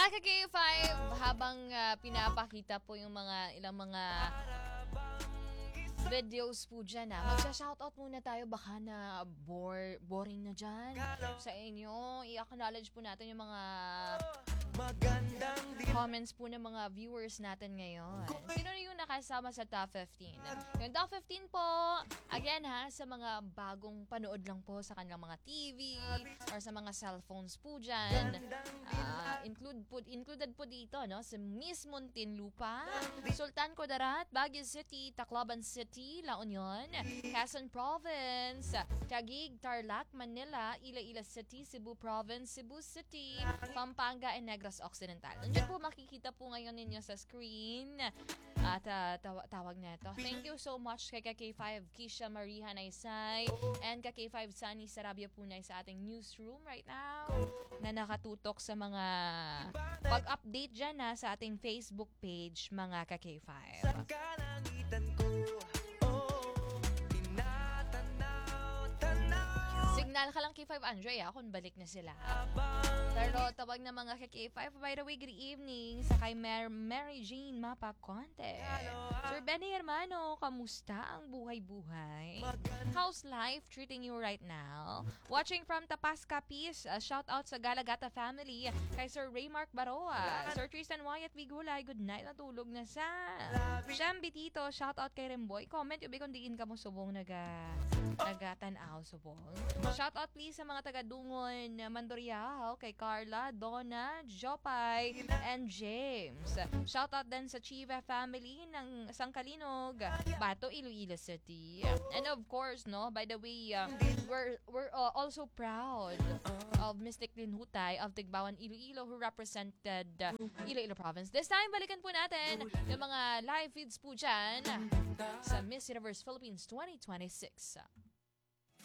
Mga ka-K5, habang pinapakita po yung ilang mga videos po dyan magsha-shoutout muna tayo, baka na boring na dyan sa inyo. I-acknowledge po natin yung mga comments po ng mga viewers natin ngayon. Sino yung nakasama sa top 15? Yung top 15 po, again sa mga bagong panood lang po sa kanilang mga TV or sa mga cellphones po dyan. Included po dito, no? Si Miss Muntinlupa, Sultan Kudarat, Baguio City, Tacloban City, La Union, Quezon Province, Taguig, Tarlac, Manila, Iloilo City, Cebu Province, Cebu City, Pampanga, and Negros Occidental. Nandiyan po makikita po ngayon ninyo sa screen at tawag na ito. Thank you so much kay K5 Kisha Maria Naisay and K5 Sunny Sarabia Punay sa ating newsroom right now na nakatutok sa mga pag-update dyan sa ating Facebook page, mga K5. Signal ka lang K5 Andre kung balik na sila. Pero tawag na mga K5, by the way, good evening sa kay Mary Jean Mapaconte. Sir Benny Hermano, kamusta ang buhay-buhay? How's life treating you right now? Watching from Tapas Capiz, shout out sa Galagata family, kay Sir Raymark Baroa, Sir Tristan Wyatt Vigulay, good night, natulog na sa. Shem Bitito, shout out kay Remboy. Comment yung kung diin ka mo subong nagatanaw subong. Shout out please sa mga taga-Dungon, Mandoriao, kay Carla, Donna, Jopay, and James. Shout out din sa Chiva family ng Sangkalinog, Bato, Iloilo City. And of course, no, by the way, we're also proud of Mystic Linhutay of Tigbawan, Iloilo, who represented Iloilo Province. This time, balikan po natin yung mga live feeds po dyan sa Miss Universe Philippines 2026.